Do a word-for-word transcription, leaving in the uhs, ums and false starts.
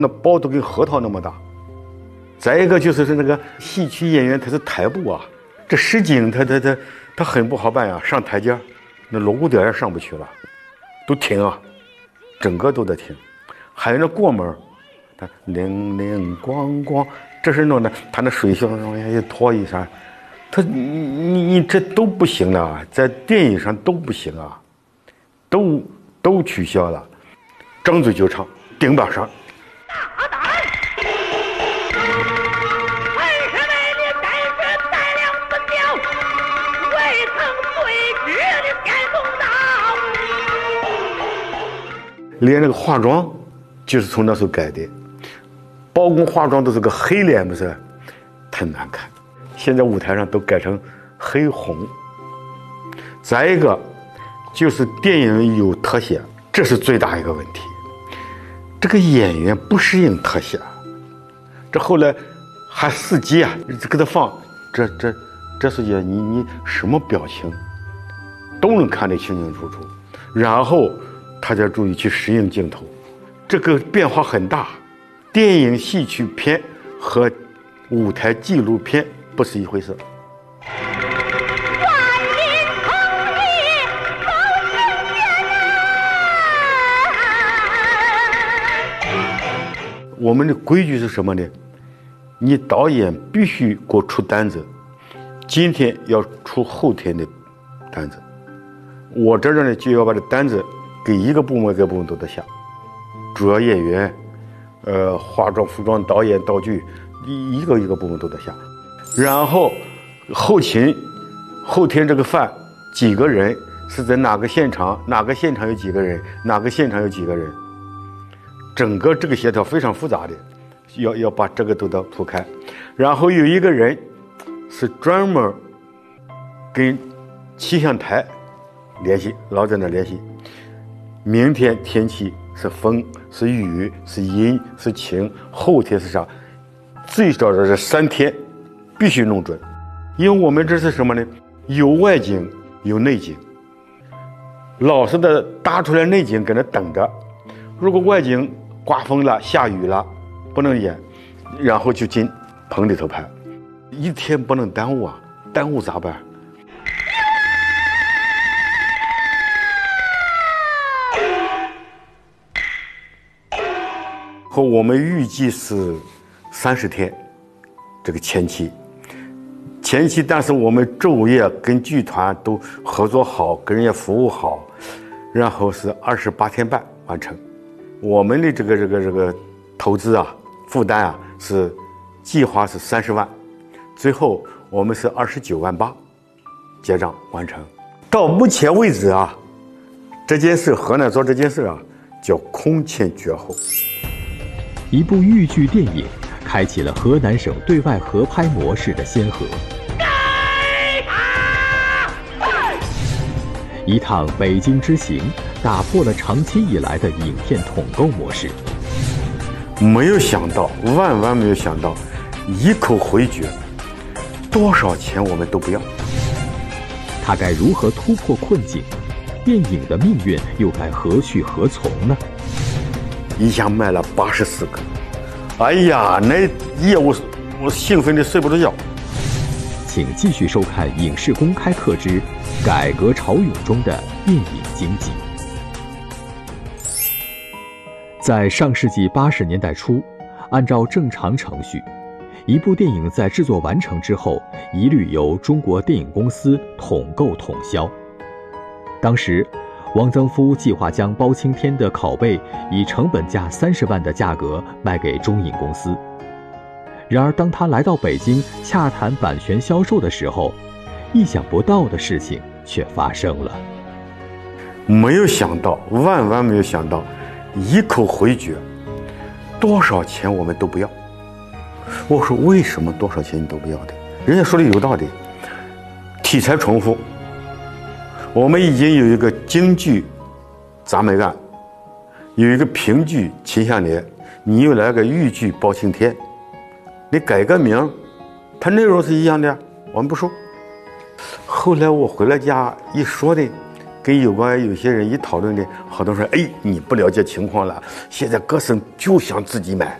那包都跟核桃那么大。再一个就是是那个戏曲演员，他是台步啊，这实景他他他他很不好办呀，上台阶那锣鼓点也上不去了，都停啊，整个都在停。还有那过门，他铃铃咣咣，这是弄的，他那水箱上面一拖一扇，他你你你这都不行了，在电影上都不行啊，都都取消了，张嘴就唱，顶把上。 大胆！本是为你改学带两分教，未曾对举的先公道。 连那个化妆就是从那时候改的，包公化妆都是个黑脸，不是太难看，现在舞台上都改成黑红。再一个就是电影有特写，这是最大一个问题，这个演员不适应特写，这后来还四级啊，给他放，这这这四级你你什么表情都能看得清清楚楚，然后他才注意去适应镜头，这个变化很大。电影戏曲片和舞台纪录片不是一回事。我们的规矩是什么呢？你导演必须给我出单子，今天要出后天的单子，我这儿呢就要把这单子给一个部门，一个部门都得下，主要演员，呃，化妆、服装、导演、道具，一一个一个部门都得下，然后后勤，后天这个饭几个人是在哪个现场，哪个现场有几个人，哪个现场有几个人。整个这个协调非常复杂的，要要把这个都得铺开，然后有一个人是专门跟气象台联系，老在那联系，明天天气是风是雨是阴是晴，后天是啥，最少的这三天必须弄准，因为我们这是什么呢？有外景有内景，老实的搭出来内景搁那等着，如果外景刮风了下雨了不能演，然后就进棚里头拍，一天不能耽误啊，耽误咋办？和我们预计是三十天，这个前期前期但是我们昼夜跟剧团都合作好，跟人家服务好，然后是二十八天半完成。我们的这个这个这个投资啊，负担啊是计划是三十万，最后我们是二十九万八结账完成。到目前为止啊，这件事河南做这件事啊叫空前绝后。 一部豫剧电影开启了河南省对外合拍模式的先河。一趟北京之行打破了长期以来的影片统购模式。 没有想到，万万没有想到，一口回绝，多少钱我们都不要。 他该如何突破困境？电影的命运又该何去何从呢？ 一下卖了八十四个，哎呀，那夜我我兴奋的睡不着觉。 请继续收看《影视公开课之改革潮涌中的电影经济》。在上世纪八十年代初，按照正常程序，一部电影在制作完成之后，一律由中国电影公司统购统销。当时，汪曾祜计划将包青天的拷贝以成本价三十万的价格卖给中影公司。然而，当他来到北京洽谈版权销售的时候，意想不到的事情却发生了。 没有想到，万万没有想到，一口回绝，多少钱我们都不要。我说为什么多少钱你都不要的？人家说的有道理，题材重复。我们已经有一个京剧杂梅案，有一个评剧秦香莲，你又来个豫剧包青天，你改个名，它内容是一样的，我们不说。后来我回了家一说的， 跟有关有些人一讨论的，好多人说，哎，你不了解情况了，现在各省就想自己买。